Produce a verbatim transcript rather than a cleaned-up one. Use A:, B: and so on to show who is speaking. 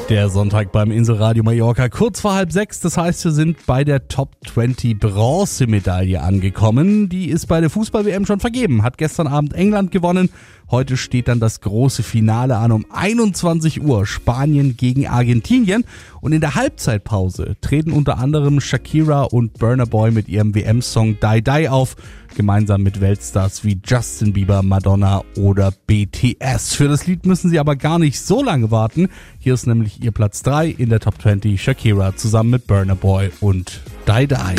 A: Der Sonntag beim Inselradio Mallorca, kurz vor halb sechs. Das heißt, wir sind bei der Top zwanzig Bronzemedaille angekommen. Die ist bei der Fußball-W M schon vergeben. Hat gestern Abend England gewonnen. Heute steht dann das große Finale an um einundzwanzig Uhr. Spanien gegen Argentinien. Und in der Halbzeitpause treten unter anderem Shakira und Burna Boy mit ihrem W M-Song Die Die auf. Gemeinsam mit Weltstars wie Justin Bieber, Madonna oder B T S. Für das Lied müssen sie aber gar nicht so lange warten. Hier ist nämlich ihr Platz drei in der Top zwanzig, Shakira zusammen mit Burna Boy und Die Die.